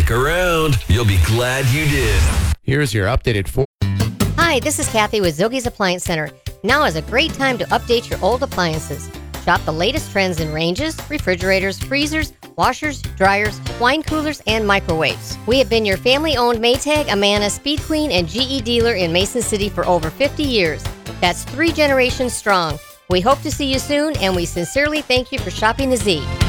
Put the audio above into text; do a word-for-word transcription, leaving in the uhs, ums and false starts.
Stick around. You'll be glad you did. Here's your updated for. Hi, this is Kathy with Zilge's Appliance Center. Now is a great time to update your old appliances. Shop the latest trends in ranges, refrigerators, freezers, washers, dryers, wine coolers, and microwaves. We have been your family-owned Maytag, Amana, Speed Queen, and G E dealer in Mason City for over fifty years. That's three generations strong. We hope to see you soon, and we sincerely thank you for shopping the Z.